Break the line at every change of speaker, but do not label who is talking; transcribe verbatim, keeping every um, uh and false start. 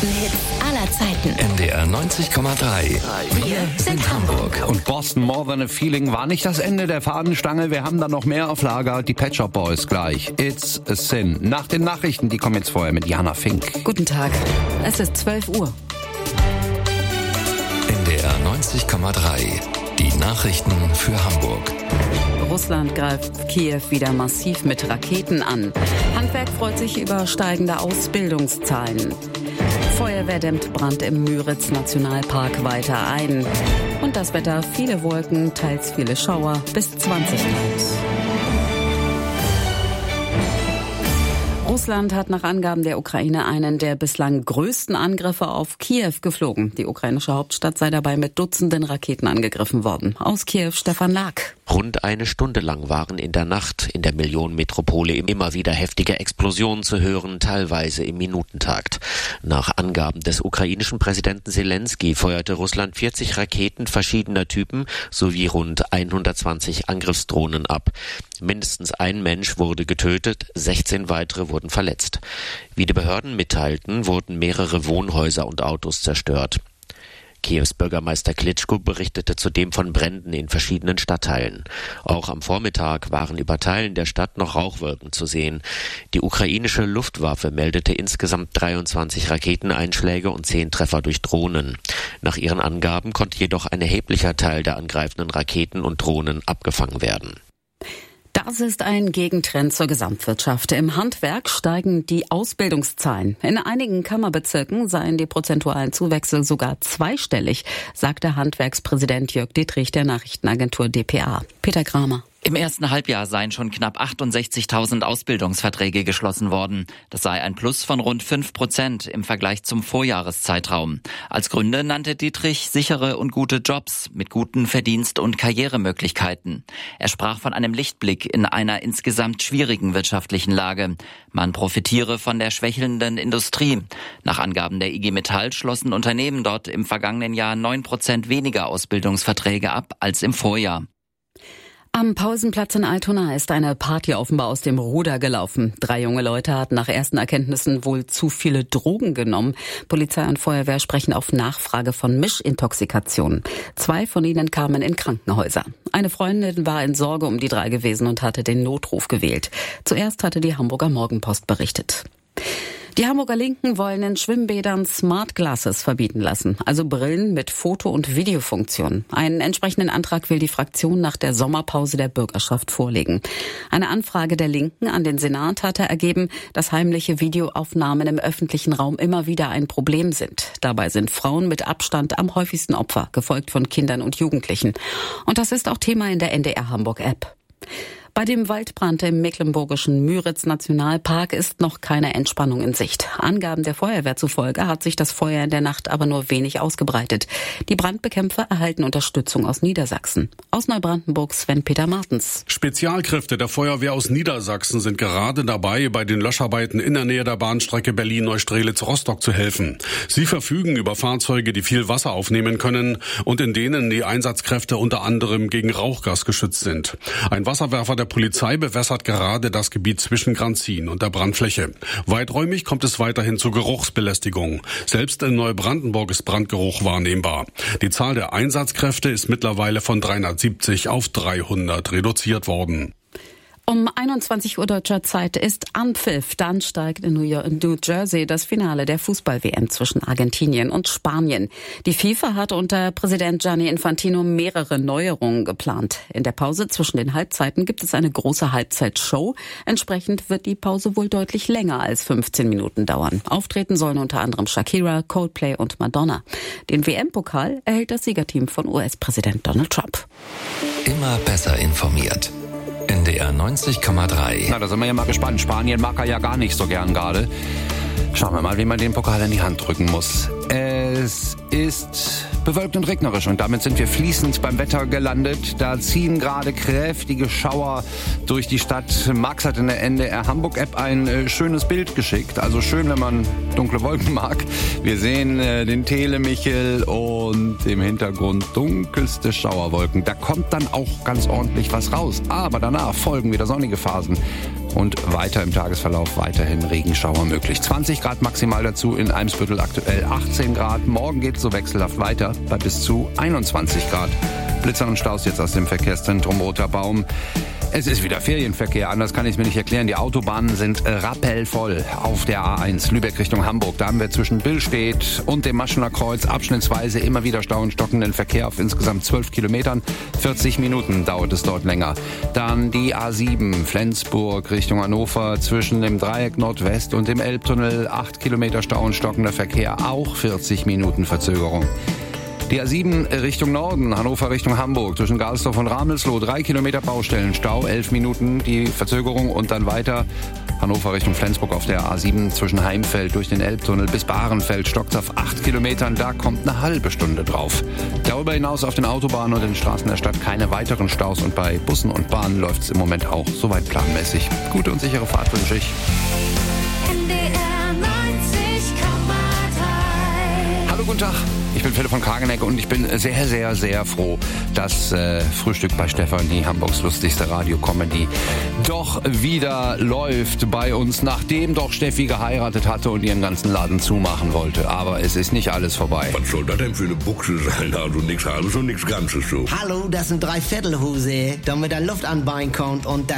größten Hits aller Zeiten.
N D R neunzig Komma drei. Wir sind Hamburg.
Und Boston More Than a Feeling war nicht das Ende der Fahnenstange. Wir haben da noch mehr auf Lager. Die Pet Shop Boys gleich. It's a Sin. Nach den Nachrichten, die kommen jetzt vorher mit Jana Fink.
Guten Tag. Es ist zwölf Uhr.
N D R neunzig Komma drei. Die Nachrichten für Hamburg.
Russland greift Kiew wieder massiv mit Raketen an. Handwerk freut sich über steigende Ausbildungszahlen. Feuerwehr dämmt Brand im Müritz-Nationalpark weiter ein. Und das Wetter, viele Wolken, teils viele Schauer, bis zwanzig Grad. Russland hat nach Angaben der Ukraine einen der bislang größten Angriffe auf Kiew geflogen. Die ukrainische Hauptstadt sei dabei mit Dutzenden Raketen angegriffen worden. Aus Kiew Stefan Lag.
Rund eine Stunde lang waren in der Nacht in der Millionenmetropole immer wieder heftige Explosionen zu hören, teilweise im Minutentakt. Nach Angaben des ukrainischen Präsidenten Zelensky feuerte Russland vierzig Raketen verschiedener Typen sowie rund hundertzwanzig Angriffsdrohnen ab. Mindestens ein Mensch wurde getötet, sechzehn weitere wurden verletzt. Wie die Behörden mitteilten, wurden mehrere Wohnhäuser und Autos zerstört. Kiews Bürgermeister Klitschko berichtete zudem von Bränden in verschiedenen Stadtteilen. Auch am Vormittag waren über Teilen der Stadt noch Rauchwolken zu sehen. Die ukrainische Luftwaffe meldete insgesamt dreiundzwanzig Raketeneinschläge und zehn Treffer durch Drohnen. Nach ihren Angaben konnte jedoch ein erheblicher Teil der angreifenden Raketen und Drohnen abgefangen werden.
Das ist ein Gegentrend zur Gesamtwirtschaft. Im Handwerk steigen die Ausbildungszahlen. In einigen Kammerbezirken seien die prozentualen Zuwächse sogar zweistellig, sagte Handwerkspräsident Jörg Dietrich der Nachrichtenagentur D P A. Peter Kramer.
Im ersten Halbjahr seien schon knapp achtundsechzigtausend Ausbildungsverträge geschlossen worden. Das sei ein Plus von rund fünf Prozent im Vergleich zum Vorjahreszeitraum. Als Gründe nannte Dietrich sichere und gute Jobs mit guten Verdienst- und Karrieremöglichkeiten. Er sprach von einem Lichtblick in einer insgesamt schwierigen wirtschaftlichen Lage. Man profitiere von der schwächelnden Industrie. Nach Angaben der I G Metall schlossen Unternehmen dort im vergangenen Jahr neun Prozent weniger Ausbildungsverträge ab als im Vorjahr.
Am Pausenplatz in Altona ist eine Party offenbar aus dem Ruder gelaufen. Drei junge Leute hatten nach ersten Erkenntnissen wohl zu viele Drogen genommen. Polizei und Feuerwehr sprechen auf Nachfrage von Mischintoxikationen. Zwei von ihnen kamen in Krankenhäuser. Eine Freundin war in Sorge um die drei gewesen und hatte den Notruf gewählt. Zuerst hatte die Hamburger Morgenpost berichtet. Die Hamburger Linken wollen in Schwimmbädern Smart Glasses verbieten lassen, also Brillen mit Foto- und Videofunktion. Einen entsprechenden Antrag will die Fraktion nach der Sommerpause der Bürgerschaft vorlegen. Eine Anfrage der Linken an den Senat hatte ergeben, dass heimliche Videoaufnahmen im öffentlichen Raum immer wieder ein Problem sind. Dabei sind Frauen mit Abstand am häufigsten Opfer, gefolgt von Kindern und Jugendlichen. Und das ist auch Thema in der N D R Hamburg App. Bei dem Waldbrand im mecklenburgischen Müritz-Nationalpark ist noch keine Entspannung in Sicht. Angaben der Feuerwehr zufolge hat sich das Feuer in der Nacht aber nur wenig ausgebreitet. Die Brandbekämpfer erhalten Unterstützung aus Niedersachsen. Aus Neubrandenburg Sven-Peter Martens.
Spezialkräfte der Feuerwehr aus Niedersachsen sind gerade dabei, bei den Löscharbeiten in der Nähe der Bahnstrecke Berlin-Neustrelitz-Rostock zu helfen. Sie verfügen über Fahrzeuge, die viel Wasser aufnehmen können und in denen die Einsatzkräfte unter anderem gegen Rauchgas geschützt sind. Ein Wasserwerfer der Polizei bewässert gerade das Gebiet zwischen Granzin und der Brandfläche. Weiträumig kommt es weiterhin zu Geruchsbelästigung. Selbst in Neubrandenburg ist Brandgeruch wahrnehmbar. Die Zahl der Einsatzkräfte ist mittlerweile von dreihundertsiebzig auf dreihundert reduziert worden.
Um einundzwanzig Uhr deutscher Zeit ist Anpfiff. Dann steigt in New York, in New Jersey das Finale der Fußball-W M zwischen Argentinien und Spanien. Die FIFA hat unter Präsident Gianni Infantino mehrere Neuerungen geplant. In der Pause zwischen den Halbzeiten gibt es eine große Halbzeitshow. Entsprechend wird die Pause wohl deutlich länger als fünfzehn Minuten dauern. Auftreten sollen unter anderem Shakira, Coldplay und Madonna. Den W M-Pokal erhält das Siegerteam von U S-Präsident Donald Trump.
Immer besser informiert. N D R neunzig Komma drei.
Na, da sind wir ja mal gespannt. Spanien mag er ja gar nicht so gern gerade. Schauen wir mal, wie man den Pokal in die Hand drücken muss. Es ist bewölkt und regnerisch und damit sind wir fließend beim Wetter gelandet. Da ziehen gerade kräftige Schauer durch die Stadt. Max hat in der N D R Hamburg App ein äh, schönes Bild geschickt. Also schön, wenn man dunkle Wolken mag. Wir sehen äh, den Telemichel und im Hintergrund dunkelste Schauerwolken. Da kommt dann auch ganz ordentlich was raus. Aber danach folgen wieder sonnige Phasen. und weiter im Tagesverlauf weiterhin Regenschauer möglich. zwanzig Grad maximal dazu, in Eimsbüttel aktuell achtzehn Grad. Morgen geht es so wechselhaft weiter bei bis zu einundzwanzig Grad. Blitzer und Staus jetzt aus dem Verkehrszentrum Roter Baum. Es ist wieder Ferienverkehr, anders kann ich es mir nicht erklären. Die Autobahnen sind rappelvoll auf der A eins Lübeck Richtung Hamburg. Da haben wir zwischen Billstedt und dem Maschener Kreuz abschnittsweise immer wieder Stau und stockenden Verkehr auf insgesamt zwölf Kilometern. vierzig Minuten dauert es dort länger. Dann die A sieben Flensburg Richtung Hannover zwischen dem Dreieck Nordwest und dem Elbtunnel. acht Kilometer Stau und stockender Verkehr, auch vierzig Minuten Verzögerung. Die A sieben Richtung Norden, Hannover Richtung Hamburg, zwischen Galsdorf und Ramelsloh, drei Kilometer Baustellen, Stau, elf Minuten die Verzögerung und dann weiter Hannover Richtung Flensburg auf der A sieben zwischen Heimfeld durch den Elbtunnel bis Bahrenfeld, stockt's auf acht Kilometern, da kommt eine halbe Stunde drauf. Darüber hinaus auf den Autobahnen und den Straßen der Stadt keine weiteren Staus und bei Bussen und Bahnen läuft's im Moment auch soweit planmäßig. Gute und sichere Fahrt wünsche ich. Hallo, guten Tag. Ich bin Philipp von Krageneck und ich bin sehr, sehr, sehr froh, dass äh, Frühstück bei Stefanie, Hamburgs lustigste Radio-Comedy, doch wieder läuft bei uns, nachdem doch Steffi geheiratet hatte und ihren ganzen Laden zumachen wollte. Aber es ist nicht alles vorbei.
Was soll das denn für eine Buchse sein? Also nichts Halbes und nichts Ganzes so.
Hallo, das sind Dreiviertelhose, damit der Luft anbein kommt und